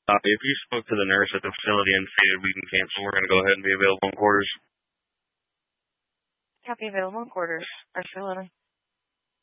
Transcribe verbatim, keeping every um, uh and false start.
Uh, if you spoke to the nurse at the facility and stated we can cancel, we're going to go ahead and be available in quarters. Copy available in quarters. Absolutely.